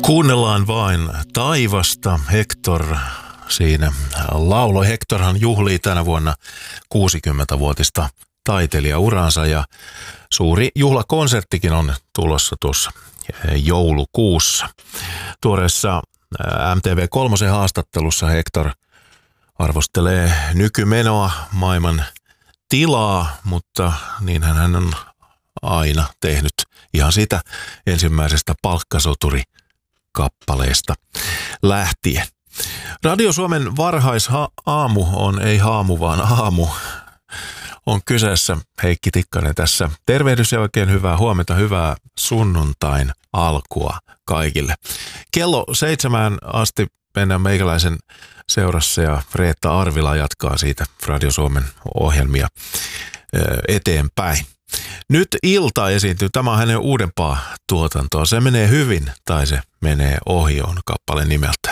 Kuunnellaan vain taivasta. Hector siinä lauloi. Hectorhan juhlii tänä vuonna 60-vuotista taiteilijauransa ja suuri juhlakonserttikin on tulossa tuossa joulukuussa. Tuoreessa MTV3 haastattelussa Hector arvostelee nykymenoa, maailman tilaa, mutta niinhän hän on aina tehnyt ihan sitä ensimmäisestä palkkasoturikappaleesta lähtien. Radio Suomen varhaisaamu on ei haamu vaan aamu. On kyseessä Heikki Tikkanen tässä. Tervehdys ja oikein hyvää huomenta, hyvää sunnuntain alkua kaikille. Kello 7 asti mennään meikäläisen seurassa ja Reetta Arvila jatkaa siitä Radio Suomen ohjelmia eteenpäin. Nyt Ilta esiintyy. Tämä on hänen uudempaa tuotantoa. Se menee hyvin tai se menee ohi on kappale nimeltä.